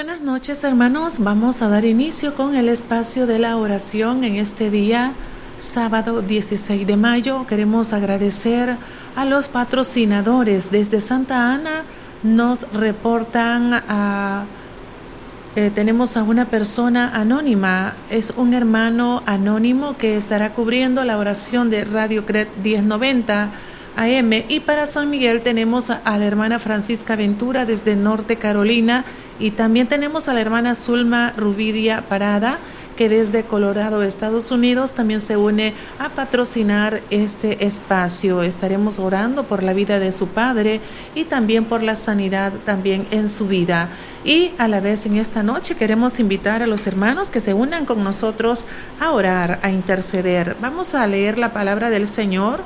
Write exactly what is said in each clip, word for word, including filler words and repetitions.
buenas noches, hermanos. Vamos a dar inicio con el espacio de la oración en este día, sábado dieciséis de mayo. Queremos agradecer a los patrocinadores. Desde Santa Ana nos reportan a... Eh, tenemos a una persona anónima, es un hermano anónimo que estará cubriendo la oración de Radio Cret diez noventa A M, y para San Miguel tenemos a, a la hermana Francisca Ventura desde Norte Carolina, y también tenemos a la hermana Zulma Rubidia Parada, que desde Colorado, Estados Unidos, también se une a patrocinar este espacio. Estaremos orando por la vida de su padre y también por la sanidad también en su vida. Y a la vez en esta noche queremos invitar a los hermanos que se unan con nosotros a orar, a interceder. Vamos a leer la palabra del Señor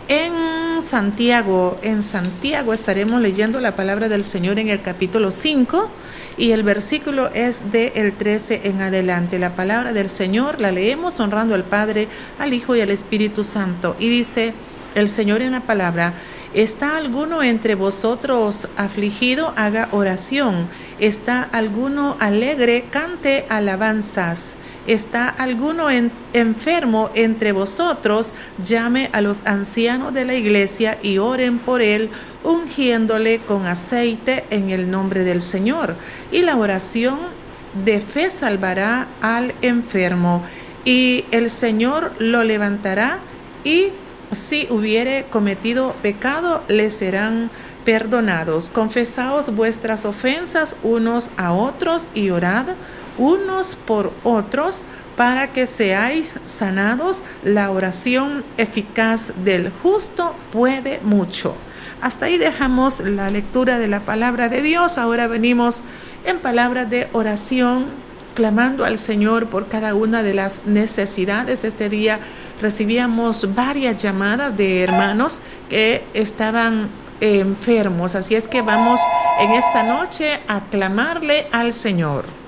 en Santiago. En Santiago estaremos leyendo la palabra del Señor en el capítulo cinco, y el versículo es del trece en adelante. La palabra del Señor la leemos honrando al Padre, al Hijo y al Espíritu Santo. Y dice el Señor en la palabra: ¿está alguno entre vosotros afligido? Haga oración. ¿Está alguno alegre? Cante alabanzas. ¿Está alguno en, enfermo entre vosotros? Llame a los ancianos de la iglesia y oren por él, ungiéndole con aceite en el nombre del Señor. Y la oración de fe salvará al enfermo, y el Señor lo levantará, y si hubiere cometido pecado, le serán perdonados. Confesaos vuestras ofensas unos a otros y orad unos por otros para que seáis sanados. La oración eficaz del justo puede mucho. Hasta ahí dejamos la lectura de la palabra de Dios. Ahora venimos en palabras de oración, clamando al Señor por cada una de las necesidades. Este día recibíamos varias llamadas de hermanos que estaban enfermos, así es que vamos en esta noche a clamarle al Señor.